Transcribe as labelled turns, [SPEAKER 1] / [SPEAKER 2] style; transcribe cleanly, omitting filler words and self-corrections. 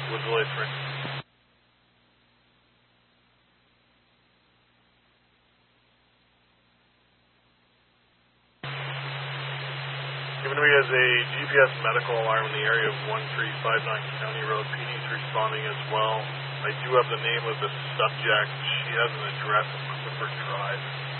[SPEAKER 1] Woodsville 3. Given we has a GPS medical alarm in the area of 1359 County Road. PD's responding as well. I do have the name of the subject. She has an address of Clifford Drive.